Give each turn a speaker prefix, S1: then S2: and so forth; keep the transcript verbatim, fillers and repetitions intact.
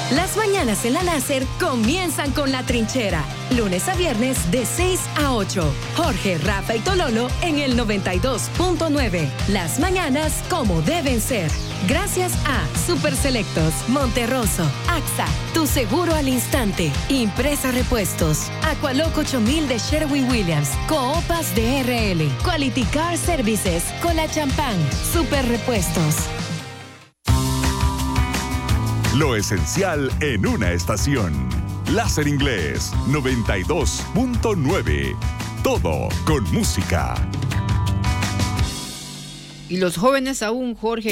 S1: Las mañanas en la Láser comienzan con La Trinchera. Lunes a viernes de seis a ocho. Jorge, Rafa y Tololo en el noventa y dos punto nueve. Las mañanas como deben ser. Gracias a Super Selectos, Monterroso, AXA, Tu Seguro al Instante, Impresa Repuestos, Aqualoc ocho mil de Sherwin-Williams, Coopas de R L, Quality Car Services, Cola Champán, Super Repuestos.
S2: Lo esencial en una estación. Láser Inglés noventa y dos punto nueve. Todo con música.
S3: Y los jóvenes aún, Jorge.